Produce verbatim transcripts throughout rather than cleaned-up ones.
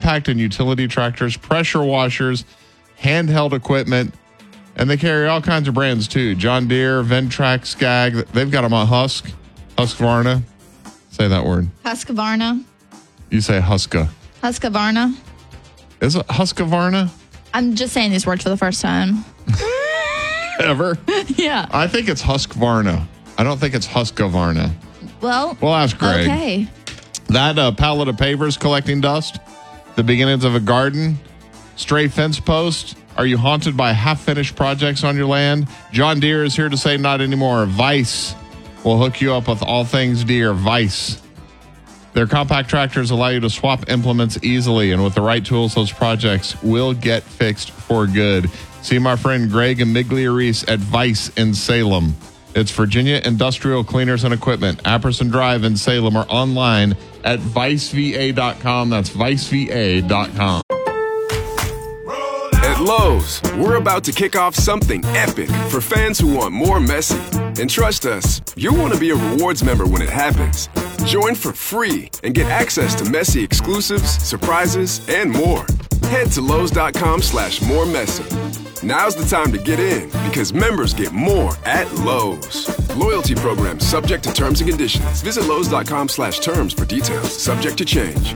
compact and utility tractors, pressure washers, handheld equipment, and they carry all kinds of brands too. John Deere, Ventrac, Skag. They've got them on Husk, Husqvarna. Say that word. Husqvarna. You say Huska. Husqvarna. Is it Husqvarna? I'm just saying these words for the first time. Ever? Yeah. I think it's Husqvarna. I don't think it's Husqvarna. Well, We'll ask Greg. okay. That uh, pallet of pavers collecting dust, the beginnings of a garden, stray fence post. Are you haunted by half-finished projects on your land? John Deere is here to say not anymore. Vice will hook you up with all things Deere. Vice. Their compact tractors allow you to swap implements easily, and with the right tools, those projects will get fixed for good. See my friend Greg and Migliarese at Vice in Salem. It's Virginia Industrial Cleaners and Equipment, Apperson Drive in Salem, or online at vice v a dot com. That's vice v a dot com. At Lowe's, we're about to kick off something epic for fans who want more Messi. And trust us, you'll want to be a rewards member when it happens. Join for free and get access to Messi exclusives, surprises, and more. Head to Lowe's.com slash more Messi. Now's the time to get in because members get more at Lowe's. Loyalty program subject to terms and conditions. Visit Lowe's.com slash terms for details. Subject to change.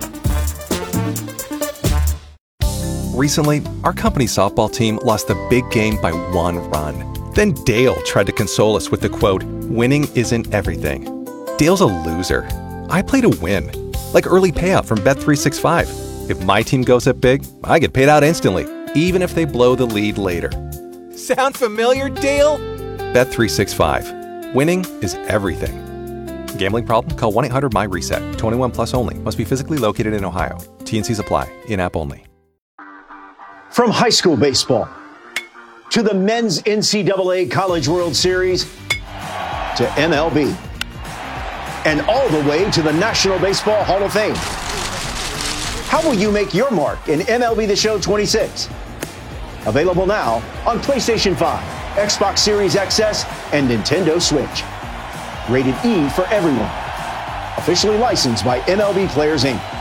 Recently, our company softball team lost the big game by one run. Then Dale tried to console us with the quote, "Winning isn't everything." Dale's a loser. I play to win. Like early payout from Bet three sixty-five. If my team goes up big, I get paid out instantly, even if they blow the lead later. Sound familiar, Dale? Bet three sixty-five. Winning is everything. Gambling problem? Call one eight hundred M Y reset. twenty-one plus only. Must be physically located in Ohio. T N Cs apply. In-app only. From high school baseball to the men's N C double A College World Series to M L B and all the way to the National Baseball Hall of Fame. How will you make your mark in M L B The Show twenty-six? Available now on PlayStation five, Xbox Series X S, and Nintendo Switch. Rated E for everyone. Officially licensed by M L B Players, Incorporated.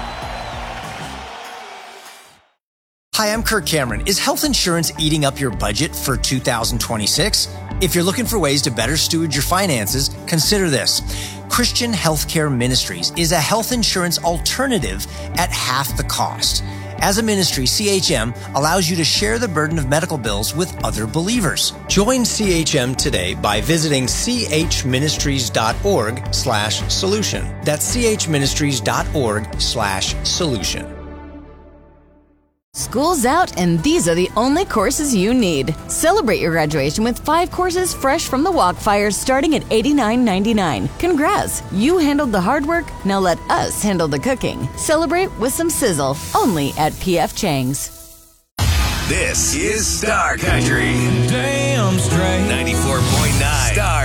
Hi, I'm Kirk Cameron. Is health insurance eating up your budget for two thousand twenty-six? If you're looking for ways to better steward your finances, consider this. Christian Healthcare Ministries is a health insurance alternative at half the cost. As a ministry, C H M allows you to share the burden of medical bills with other believers. Join C H M today by visiting chministries.org slash solution. That's chministries.org slash solution. School's out, and these are the only courses you need. Celebrate your graduation with five courses fresh from the Walkfires starting at eighty-nine ninety-nine. Congrats! You handled the hard work, now let us handle the cooking. Celebrate with some sizzle, only at P F Chang's. This is Star Country. Damn straight. ninety-four point nine Star